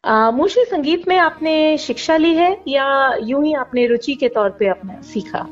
मुझे संगीत में आपने शिक्षा ली है या यूं ही आपने रुचि के तौर पे आपने सीखा?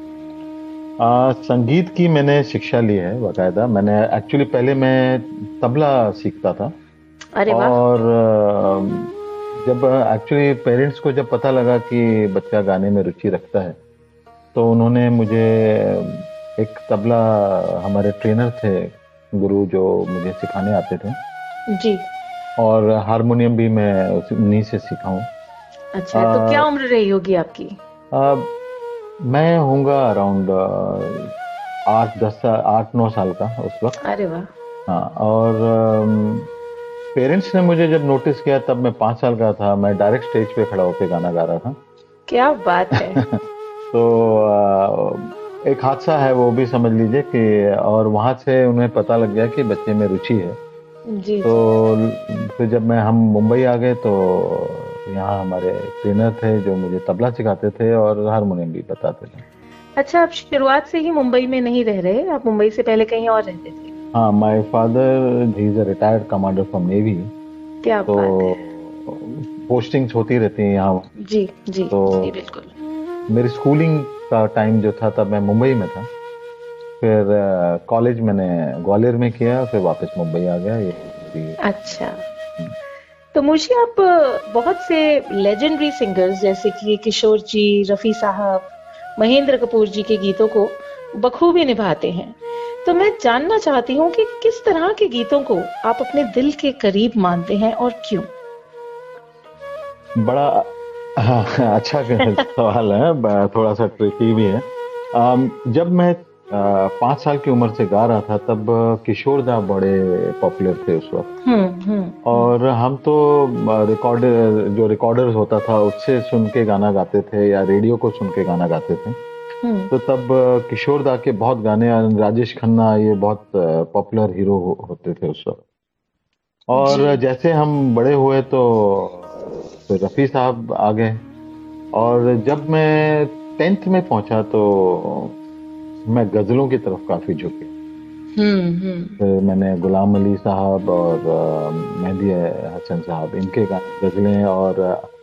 संगीत की मैंने शिक्षा ली है बाकायदा। मैंने एक्चुअली पहले मैं तबला सीखता था। अरे वाह! और जब एक्चुअली पेरेंट्स को जब पता लगा कि बच्चा गाने में रुचि रखता है, तो उन्होंने मुझे एक तबला, हमारे ट्रेनर थे गुरु जो मुझे सिखाने आते थे, जी। और हारमोनियम भी मैं उन्हीं से सीखा हूँ। अच्छा, तो क्या उम्र रही होगी आपकी? मैं होऊंगा अराउंड 8-9 साल का उस वक्त। अरे वाह! हाँ, और पेरेंट्स ने मुझे जब नोटिस किया तब मैं 5 साल का था। मैं डायरेक्ट स्टेज पे खड़ा होकर गाना गा रहा था। क्या बात है! तो एक हादसा है वो भी समझ लीजिए कि, और वहां से उन्हें पता लग गया कि बच्चे में रुचि है। जी, तो जी। फिर जब हम मुंबई आ गए तो यहाँ हमारे ट्रेनर थे जो मुझे तबला सिखाते थे और हारमोनियम भी बताते थे। अच्छा, आप शुरुआत से ही मुंबई में नहीं रह रहे, आप मुंबई से पहले कहीं और रहते थे? हाँ, my father he is a retired commander from navy. क्या तो बात है! पोस्टिंग्स होती रहती हैं यहाँ। जी, जी, तो जी, बिल्कुल। मेरी स्कूलिंग का टाइम जो था तब मैं मुंबई में था। फिर कॉलेज मैंने ग्वालियर में किया, फिर वापस मुंबई आ गया। ये मेरी। अच्छा, तो मुझे आप बहुत से लेजेंडरी सिंगर्स जैसे कि किशोर जी, रफ़ी साहब, महेंद्र कपूर जी के गीतों को बखूबी निभाते हैं। तो मैं जानना चाहती हूँ कि किस तरह के गीतों को आप अपने दिल के करीब मानते हैं और क्यों? बड़ा हाँ, अच्छा सवाल है, थोड़ा सा ट्रिकी भी है। जब मैं 5 साल की उम्र से गा रहा था तब किशोर दा बड़े पॉपुलर थे उस वक्त। हुँ, हुँ, हुँ, और हम तो रिकॉर्डर होता था उससे सुन के गाना गाते थे या रेडियो को सुन के गाना गाते थे। हुँ। तो तब किशोर दा के बहुत गाने, राजेश खन्ना, ये बहुत पॉपुलर हीरो होते थे उस वक्त। जी। और जैसे हम बड़े हुए तो फिर रफ़ी साहब आ गए। और जब मैं 10th में पहुंचा तो मैं गजलों की तरफ काफी झुके। हुँ, हुँ। फिर मैंने गुलाम अली साहब और मेहदी हसन साहब, इनके गजलें, और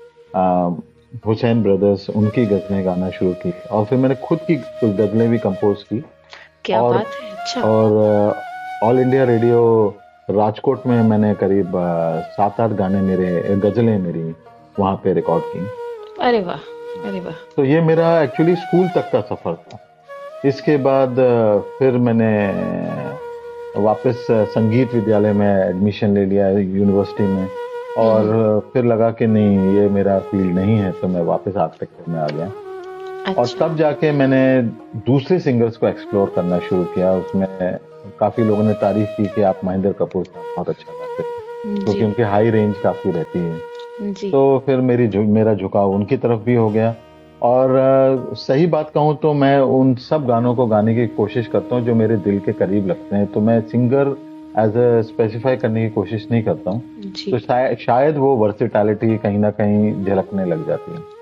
हुसैन ब्रदर्स, उनकी गजलें गाना शुरू की। और फिर मैंने खुद की कुछ गजलें भी कंपोज की। क्या और बात है! अच्छा। ऑल इंडिया रेडियो राजकोट में मैंने करीब 7-8 गाने, मेरे गजलें मेरी वहां पे रिकॉर्ड की। अरे वाह! अरे वाह! तो ये मेरा एक्चुअली स्कूल तक का सफर था। इसके बाद फिर मैंने वापस संगीत विद्यालय में एडमिशन ले लिया यूनिवर्सिटी में। हुँ, और हुँ। फिर लगा कि नहीं, ये मेरा फील्ड नहीं है, तो मैं वापस आर्किटेक्चर में आ गया। और अच्छा। तब जाके मैंने दूसरे सिंगर्स को एक्सप्लोर करना शुरू किया। उसमें काफी लोगों ने तारीफ की कि आप महेंद्र कपूर साहब बहुत अच्छा गाते हैं, जी, क्योंकि उनकी हाई रेंज काफी रहती है। जी। तो फिर मेरा झुकाव उनकी तरफ भी हो गया। और सही बात कहूँ तो मैं उन सब गानों को गाने की कोशिश करता हूँ जो मेरे दिल के करीब लगते हैं। तो मैं सिंगर एज अ स्पेसिफाई करने की कोशिश नहीं करता हूँ। जी। तो शायद वो वर्सेटैलिटी कहीं ना कहीं झलकने लग जाती है।